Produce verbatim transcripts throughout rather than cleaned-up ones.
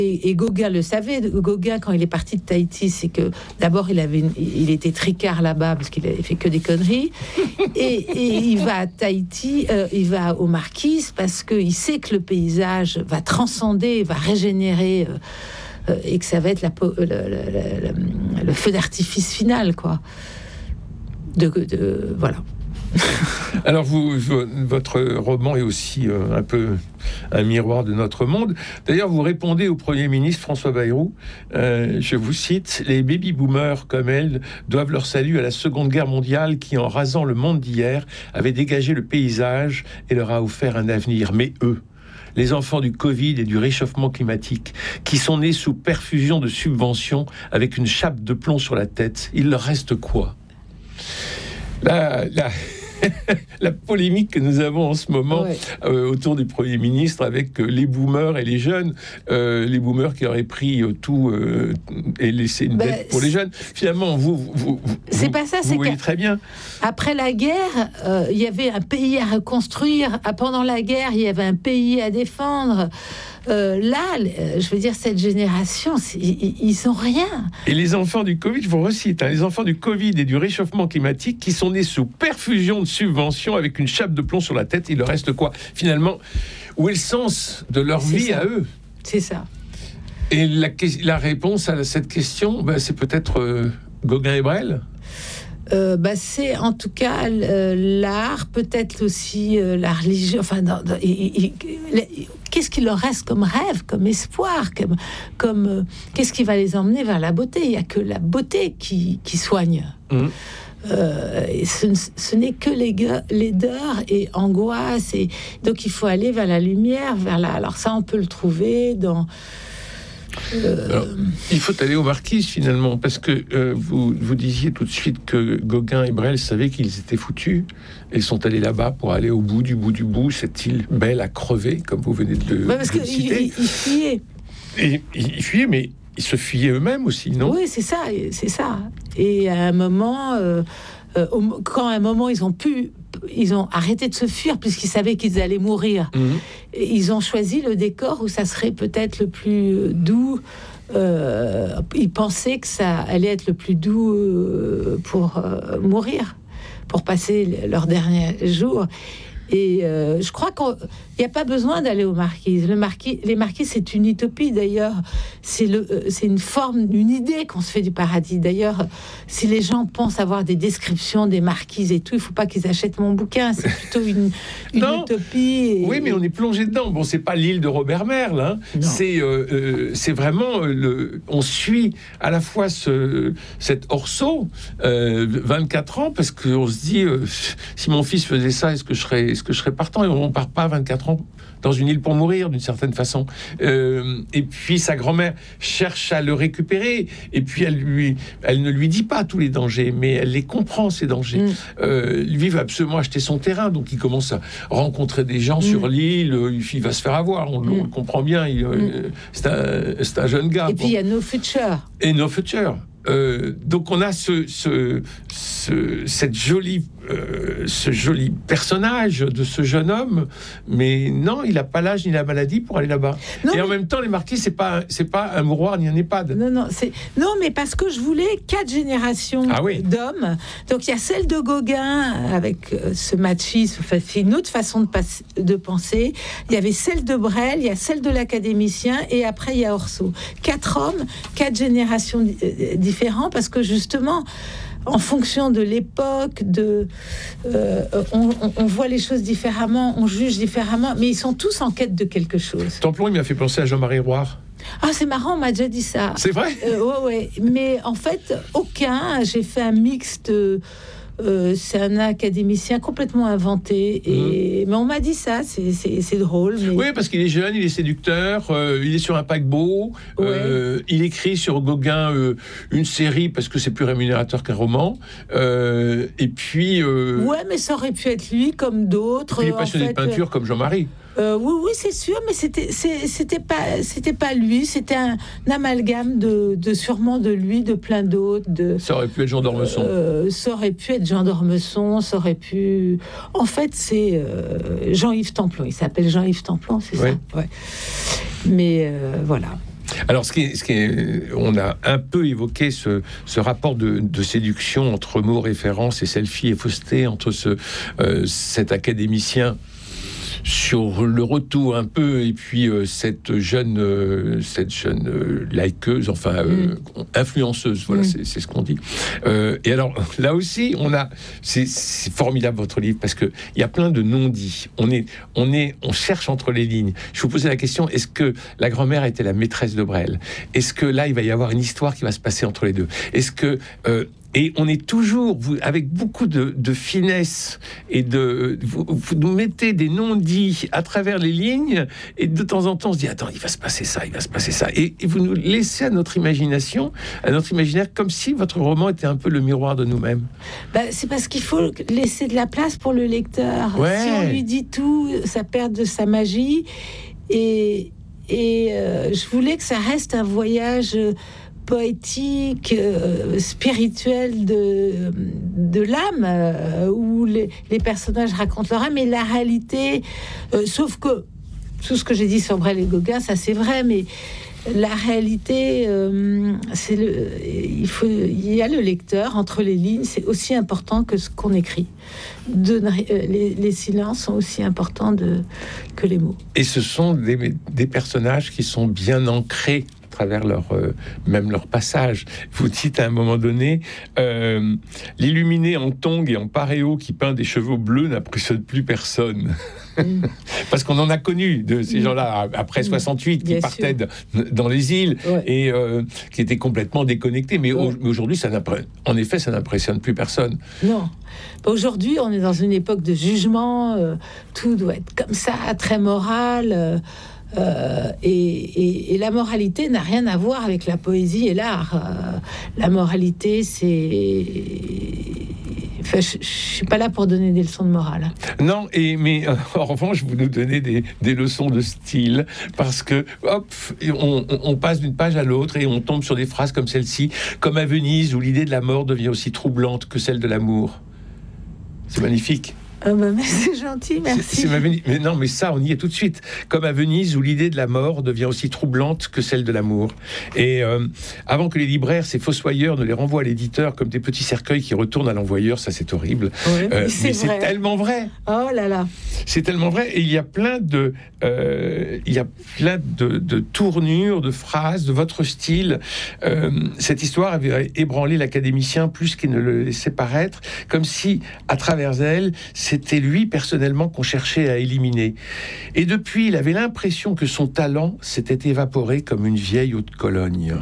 Et, et Gauguin le savait. Gauguin, quand il est parti de Tahiti, c'est que d'abord il avait, une, il était tricard là-bas parce qu'il avait fait que des conneries. Et, et il va à Tahiti, euh, il va aux Marquises parce qu'il sait que le paysage va transcender, va régénérer, euh, euh, et que ça va être la, le, le, le, le feu d'artifice final, quoi. De, de voilà. Alors, vous, votre roman est aussi euh, un peu un miroir de notre monde. D'ailleurs, vous répondez au Premier ministre François Bayrou, euh, je vous cite, « Les baby-boomers comme elle doivent leur salut à la Seconde Guerre mondiale qui, en rasant le monde d'hier, avait dégagé le paysage et leur a offert un avenir. Mais eux, les enfants du Covid et du réchauffement climatique, qui sont nés sous perfusion de subventions avec une chape de plomb sur la tête, il leur reste quoi ?» La, la, la polémique que nous avons en ce moment ouais. euh, autour du Premier ministre avec euh, les boomers et les jeunes, euh, les boomers qui auraient pris euh, tout euh, et laissé une bah, dette pour les jeunes. Finalement, vous, vous, vous c'est vous, pas ça, vous c'est voyez que très bien. Après la guerre, euh, il y avait un pays à reconstruire. Pendant la guerre, il y avait un pays à défendre. Euh, là, je veux dire, cette génération, ils, ils ont rien. Et les enfants du Covid, je vous recite, hein, les enfants du Covid et du réchauffement climatique qui sont nés sous perfusion de subventions avec une chape de plomb sur la tête, il leur reste quoi ? Finalement, où est le sens de leur c'est vie ça. à eux ? C'est ça. Et la, la réponse à cette question, ben, c'est peut-être euh, Gauguin et Brel ? Euh, bah, c'est en tout cas euh, l'art, peut-être aussi euh, la religion. Enfin, dans, dans, et, et, et, qu'est-ce qu'il leur reste comme rêve, comme espoir, comme, comme euh, qu'est-ce qui va les emmener vers la beauté ? Il n'y a que la beauté qui, qui soigne. Mmh. Euh, et ce, ce n'est que laideur et angoisse. Et donc, il faut aller vers la lumière, vers la. Alors ça, on peut le trouver dans. Euh... Alors, il faut aller aux Marquises finalement, parce que euh, vous, vous disiez tout de suite que Gauguin et Brel savaient qu'ils étaient foutus et sont allés là-bas pour aller au bout du bout du bout, cette île belle à crever, comme vous venez de le, bah parce de le citer. Ils il fuyaient. Et ils fuyaient, mais ils se fuyaient eux-mêmes aussi, non ? Oui, c'est ça, c'est ça. Et à un moment, euh, euh, quand à un moment ils ont pu. Ils ont arrêté de se fuir puisqu'ils savaient qu'ils allaient mourir. Mmh. Et ils ont choisi le décor où ça serait peut-être le plus doux. Euh, ils pensaient que ça allait être le plus doux pour euh, mourir, pour passer leurs derniers jours. Et euh, je crois qu'il n'y a pas besoin d'aller aux Marquises. Le marquis, les Marquises, c'est une utopie d'ailleurs. C'est, le, euh, c'est une forme, une idée qu'on se fait du paradis. D'ailleurs, si les gens pensent avoir des descriptions des Marquises et tout, il ne faut pas qu'ils achètent mon bouquin. C'est plutôt une, une utopie. Et... Oui, mais on est plongé dedans. Bon, c'est pas l'île de Robert Merle. Hein. C'est, euh, euh, c'est vraiment... Euh, le, on suit à la fois ce, cet Orso, euh, vingt-quatre ans, parce qu'on se dit, euh, si mon fils faisait ça, est-ce que je serais... que je serais partant, et on ne part pas à vingt-quatre ans dans une île pour mourir, d'une certaine façon. Euh, et puis sa grand-mère cherche à le récupérer, et puis elle, lui, elle ne lui dit pas tous les dangers, mais elle les comprend, ces dangers. Mm. Euh, lui veut absolument acheter son terrain, donc il commence à rencontrer des gens mm. sur l'île, il va se faire avoir, on, mm. on le comprend bien, il, mm. c'est, un, c'est un jeune gars. Et puis il y a No Future. Et No Future. Euh, donc on a ce, ce, ce, cette jolie, euh, ce joli personnage de ce jeune homme, mais non, il n'a pas l'âge ni la maladie pour aller là-bas. Non, et mais... en même temps, les Marquises, c'est pas, c'est pas un mouroir ni un EHPAD. Non, non, c'est non, mais parce que je voulais quatre générations ah oui. d'hommes. Donc il y a celle de Gauguin avec euh, ce machisme, enfin, c'est une autre façon de, pas- de penser. Il y avait celle de Brel, il y a celle de l'académicien, et après il y a Orso. Quatre hommes, quatre générations euh, différents, parce que justement, en fonction de l'époque, de, euh, on, on, on voit les choses différemment, on juge différemment, mais ils sont tous en quête de quelque chose. Templon, il m'a fait penser à Jean-Marie Roire. Ah, c'est marrant, on m'a déjà dit ça. C'est vrai ? euh, Ouais, ouais. Mais en fait, aucun. J'ai fait un mix de... Euh, c'est un académicien complètement inventé, et... mmh. mais on m'a dit ça, c'est, c'est, c'est drôle. Mais... Oui, parce qu'il est jeune, il est séducteur, euh, il est sur un paquebot, ouais. euh, il écrit sur Gauguin euh, une série parce que c'est plus rémunérateur qu'un roman, euh, et puis... Euh... Ouais, mais ça aurait pu être lui comme d'autres. Il est passionné en fait, de peinture euh... comme Jean-Marie. Euh, oui, oui, c'est sûr, mais c'était, c'est, c'était pas, c'était pas lui, c'était un, un amalgame de, de sûrement de lui, de plein d'autres. De, ça aurait pu être Jean d'Ormesson. Euh, ça aurait pu être Jean d'Ormesson, ça aurait pu. En fait, c'est euh, Jean-Yves Templon. Il s'appelle Jean-Yves Templon, c'est oui. ça. Ouais. Mais euh, voilà. Alors, ce qui est, ce qui est, on a un peu évoqué ce, ce rapport de, de séduction entre mots, références et selfie et fausseté, entre ce, euh, cet académicien sur le retour un peu, et puis euh, cette jeune, euh, cette jeune euh, likeuse, enfin euh, mm. influenceuse, voilà, mm. c'est, c'est ce qu'on dit. Euh, et alors là aussi, on a, c'est, c'est formidable votre livre parce que il y a plein de non-dits. On est, on est, on cherche entre les lignes. Je vous posais la question: est-ce que la grand-mère était la maîtresse de Brel? Est-ce que là, il va y avoir une histoire qui va se passer entre les deux? Est-ce que euh, Et on est toujours, vous, avec beaucoup de, de finesse et de... Vous, vous nous mettez des non-dits à travers les lignes, et de temps en temps, on se dit, attends, il va se passer ça, il va se passer ça. Et, et vous nous laissez à notre imagination, à notre imaginaire, comme si votre roman était un peu le miroir de nous-mêmes. Bah, c'est parce qu'il faut laisser de la place pour le lecteur. Ouais. Si on lui dit tout, ça perd de sa magie. Et, et euh, je voulais que ça reste un voyage... poétique, euh, spirituel de, de l'âme, euh, où les, les personnages racontent leur âme, et la réalité, euh, sauf que tout ce que j'ai dit sur Brel et Gauguin, ça c'est vrai, mais la réalité, euh, c'est le, il faut, il y a le lecteur entre les lignes, c'est aussi important que ce qu'on écrit. De, les, les silences sont aussi importants de, que les mots. Et ce sont des, des personnages qui sont bien ancrés à travers leur, euh, même leur passage. Vous dites à un moment donné, euh, l'illuminé en tongs et en paréo qui peint des chevaux bleus n'impressionne plus personne. Mm. Parce qu'on en a connu de ces mm. gens-là après soixante-huit, qui Bien partaient de, dans les îles, ouais. et euh, qui étaient complètement déconnectés. Mais, ouais. au, mais aujourd'hui, ça en effet, ça n'impressionne plus personne. Non. Aujourd'hui, on est dans une époque de jugement. Euh, tout doit être comme ça, très moral. Euh, Euh, et, et, et la moralité n'a rien à voir avec la poésie et l'art. Euh, la moralité, c'est... Enfin, je ne suis pas là pour donner des leçons de morale. Non, et, mais euh, en revanche, vous nous donnez des, des leçons de style, parce que, hop, on, on passe d'une page à l'autre et on tombe sur des phrases comme celle-ci, comme à Venise, où l'idée de la mort devient aussi troublante que celle de l'amour. C'est magnifique. Oh bah mais c'est gentil, merci. C'est, c'est ma Venise. Mais non, mais ça, on y est tout de suite. Comme à Venise, où l'idée de la mort devient aussi troublante que celle de l'amour. Et euh, avant que les libraires, ces fossoyeurs, ne les renvoient à l'éditeur comme des petits cercueils qui retournent à l'envoyeur, ça c'est horrible. Ouais, mais, euh, c'est, mais c'est tellement vrai. Oh là là. C'est tellement vrai. Et il y a plein de, euh, il y a plein de, de tournures, de phrases, de votre style. Euh, cette histoire avait ébranlé l'académicien plus qu'il ne le laissait paraître, comme si, à travers elle, c'était lui, personnellement, qu'on cherchait à éliminer. Et depuis, il avait l'impression que son talent s'était évaporé comme une vieille eau de Cologne.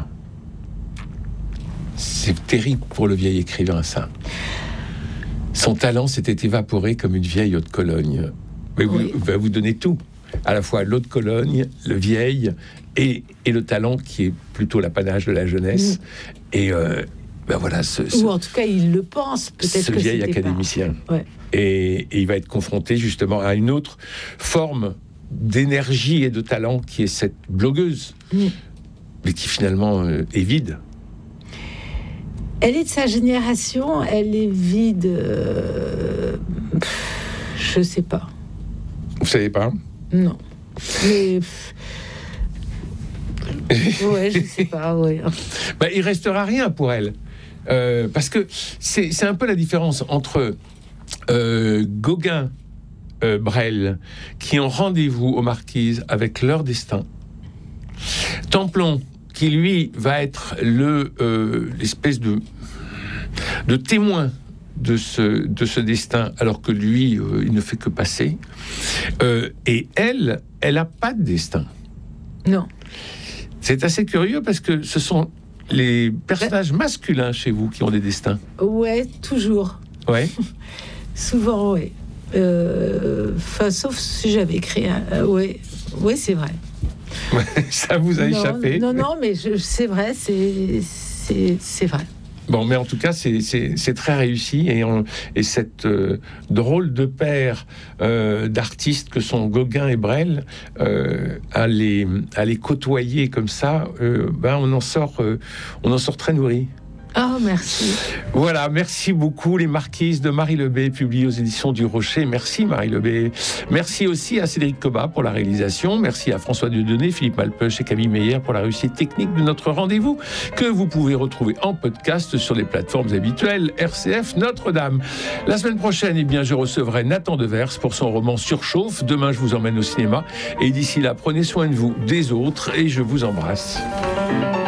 C'est terrible pour le vieil écrivain, ça. Son talent s'était évaporé comme une vieille eau de Cologne. Mais vous, oui. va vous donner tout. À la fois l'eau de Cologne, le vieil, et, et le talent qui est plutôt l'apanage de la jeunesse. Mmh. Et... Euh, Ben voilà, ce, ce, ou en tout cas il le pense peut-être, ce que vieil académicien, ouais. et, et il va être confronté justement à une autre forme d'énergie et de talent qui est cette blogueuse, mmh. mais qui finalement euh, est vide. Elle est de sa génération, elle est vide, euh, je sais pas. Vous savez pas? Non, mais ouais, je sais pas. Ouais. Ben, il restera rien pour elle. Euh, parce que c'est, c'est un peu la différence entre euh, Gauguin, euh, Brel, qui ont rendez-vous aux Marquises avec leur destin. Templon, qui lui va être le, euh, l'espèce de, de témoin de ce, de ce destin, alors que lui, euh, il ne fait que passer. Euh, et elle, elle n'a pas de destin. Non. C'est assez curieux parce que ce sont les personnages masculins chez vous qui ont des destins. Ouais, toujours. Ouais. Souvent, ouais. Euh, sauf si j'avais écrit un... Euh, ouais, ouais, c'est vrai. Ça vous a non, échappé. Non, non, mais je, c'est vrai, c'est, c'est, c'est vrai. Bon, mais en tout cas, c'est, c'est, c'est très réussi. Et, on, et cette euh, drôle de paire euh, d'artistes que sont Gauguin et Brel, euh, à, les, à les côtoyer comme ça, euh, ben on, en sort, euh, on en sort très nourri. Oh, merci. Voilà, merci beaucoup. Les Marquises de Marie Lebet, publiées aux éditions du Rocher. Merci Marie Lebet. Merci aussi à Cédric Cobat pour la réalisation. Merci à François Dieudonné, Philippe Malpeuch et Camille Meyer pour la réussite technique de notre rendez-vous, que vous pouvez retrouver en podcast sur les plateformes habituelles R C F Notre-Dame. La semaine prochaine, eh bien, je recevrai Nathan Devers pour son roman Surchauffe. Demain, je vous emmène au cinéma. Et d'ici là, prenez soin de vous, des autres, et je vous embrasse.